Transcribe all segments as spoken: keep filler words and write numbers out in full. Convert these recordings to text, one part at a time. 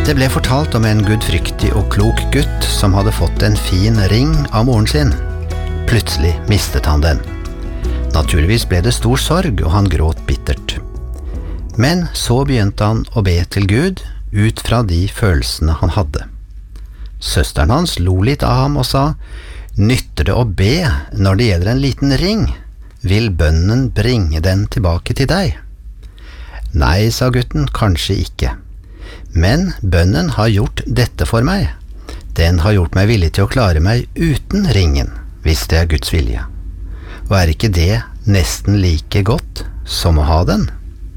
Det ble fortalt om en gudfryktig og klok gutt som hadde fått en fin ring av moren sin. Plutselig mistet han den. Naturligvis ble det stor sorg, og han gråt bittert. Men så begynte han å be til Gud ut fra de følelsene han hadde. Søsteren hans lo litt av ham og sa, «Nytter det å be når det gjelder en liten ring? Vil bønnen bringe den tilbake til deg?» «Nei», sa gutten, «kanskje ikke. Men bønnen har gjort dette for meg. Den har gjort meg villig til å klare meg uten ringen, hvis det er Guds vilje. Og er ikke det nesten like godt som å ha den?»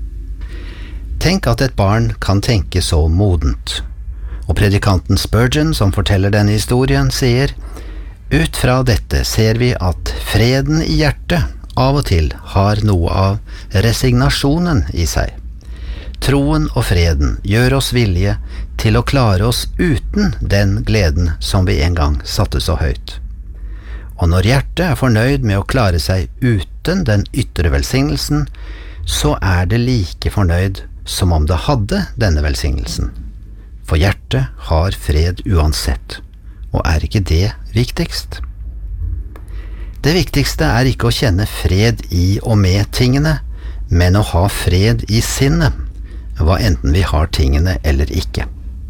Tenk at et barn kan tenke så modent. Og predikanten Spurgeon, som forteller denne historien, sier, «Ut fra dette ser vi at freden i hjertet av og til har noe av resignasjonen i seg. Troen og freden gjør oss villige til å klare oss uten den gleden som vi en gang satte så høyt. Og når hjertet er fornøyd med å klare seg uten den ytre velsignelsen, så er det like fornøyd som om det hadde denne velsignelsen. For hjertet har fred uansett, og er ikke det viktigst? Det viktigste er ikke å kjenne fred i og med tingene, men å ha fred i sinnet, hva enten vi har tingene eller ikke.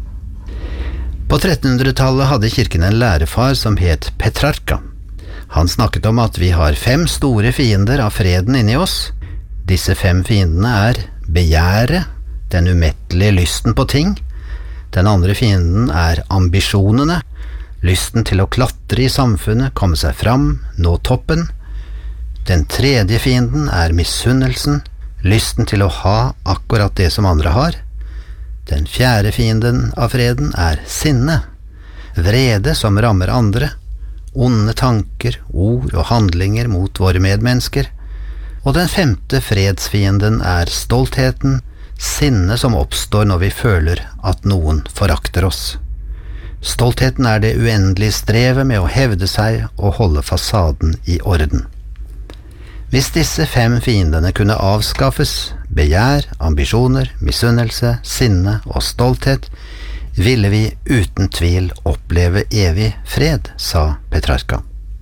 På trettenhundretallet hadde kirken en lærefar som het Petrarca. Han snakket om at vi har fem store fiender av freden inni oss. Disse fem fiendene er begjæret, den umettelige lysten på ting. Den andre fienden er ambisjonene, lysten til å klatre i samfunnet, komme seg fram, nå toppen. Den tredje fienden er misunnelsen, lysten til å ha akkurat det som andre har. Den fjerde fienden av freden er sinne, vrede som rammer andre, onde tanker, ord og handlinger mot våre medmennesker. Og den femte fredsfienden er stoltheten, sinne som oppstår når vi føler at noen forakter oss. Stoltheten er det uendelige strevet med å hevde seg og holde fasaden i orden. Hvis disse fem fiendene kunne avskaffes, begjær, ambisjoner, misunnelse, sinne og stolthet, ville vi uten tvil oppleve evig fred, sa Petrarca.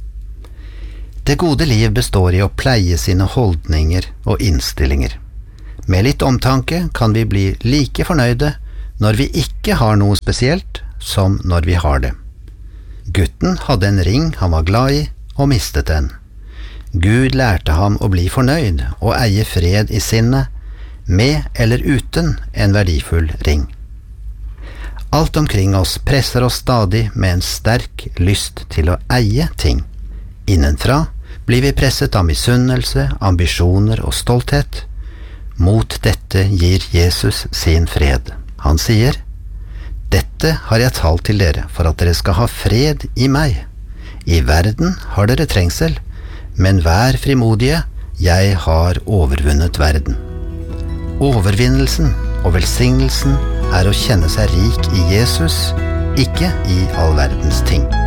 Det gode liv består i å pleie sine holdninger og innstillinger. Med litt omtanke kan vi bli like fornøyde når vi ikke har noe spesielt som når vi har det. Gutten hadde en ring han var glad i og mistet den. Gud lærte ham å bli fornøyd og eie fred i sinnet, med eller uten en verdifull ring. Alt omkring oss presser oss stadig med en sterk lyst til å eie ting. Innenfra blir vi presset av misunnelse, ambisjoner og stolthet. Mot dette gir Jesus sin fred. Han sier, «Dette har jeg talt til dere for at dere skal ha fred i meg. I verden har dere trengsel, men vær frimodige, jeg har overvunnet verden.» Overvinnelsen og velsignelsen er å kjenne seg rik i Jesus, ikke i all verdens ting.